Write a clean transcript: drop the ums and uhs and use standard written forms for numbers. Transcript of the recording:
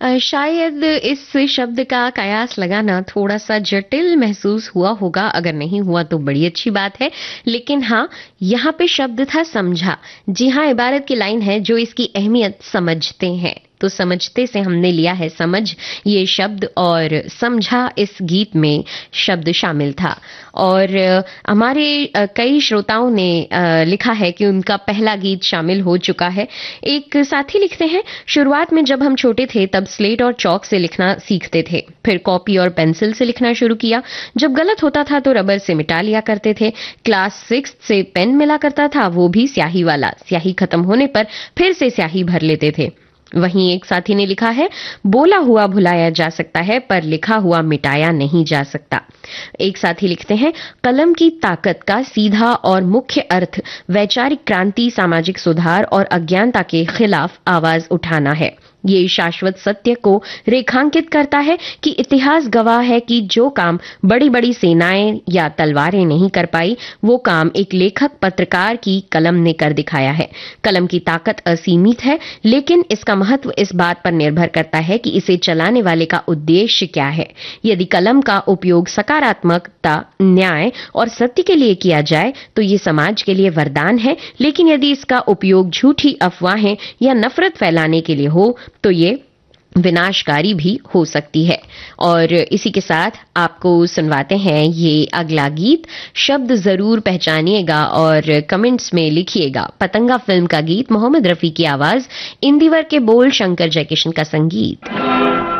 शायद इस शब्द का कयास लगाना थोड़ा-सा जटिल महसूस हुआ होगा, अगर नहीं हुआ तो बड़ी अच्छी बात है। लेकिन हाँ, यहाँ पे शब्द था समझा। जी हाँ, इबारत की लाइन है, जो इसकी अहमियत समझते हैं। तो समझते से हमने लिया है समझ ये शब्द, और समझा इस गीत में शब्द शामिल था। और हमारे कई श्रोताओं ने लिखा है कि उनका पहला गीत शामिल हो चुका है। एक साथी लिखते हैं, शुरुआत में जब हम छोटे थे तब स्लेट और चौक से लिखना सीखते थे, फिर कॉपी और पेंसिल से लिखना शुरू किया। जब गलत होता था तो रबर से मिटा लिया करते थे। क्लास 6 से पेन मिला करता था, वो भी स्याही वाला। स्याही खत्म होने पर फिर से स्याही भर लेते थे। वहीं एक साथी ने लिखा है, बोला हुआ भुलाया जा सकता है पर लिखा हुआ मिटाया नहीं जा सकता। एक साथी लिखते हैं, कलम की ताकत का सीधा और मुख्य अर्थ वैचारिक क्रांति, सामाजिक सुधार और अज्ञानता के खिलाफ आवाज उठाना है। ये शाश्वत सत्य को रेखांकित करता है कि इतिहास गवाह है कि जो काम बड़ी बड़ी सेनाएं या तलवारें नहीं कर पाई, वो काम एक लेखक पत्रकार की कलम ने कर दिखाया है। कलम की ताकत असीमित है, लेकिन इसका महत्व इस बात पर निर्भर करता है कि इसे चलाने वाले का उद्देश्य क्या है। यदि कलम का उपयोग सकारात्मकता, न्याय और सत्य के लिए किया जाए तो ये समाज के लिए वरदान है, लेकिन यदि इसका उपयोग झूठी अफवाहें या नफरत फैलाने के लिए हो तो ये विनाशकारी भी हो सकती है। और इसी के साथ आपको सुनवाते हैं ये अगला गीत। शब्द जरूर पहचानिएगा और कमेंट्स में लिखिएगा। पतंगा फिल्म का गीत, मोहम्मद रफी की आवाज, इंदिवर के बोल, शंकर जयकिशन का संगीत।